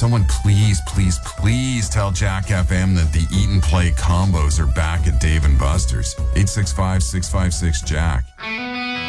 Someone please tell Jack FM that the Eat and Play combos are back at Dave & Buster's. 865-656-JACK.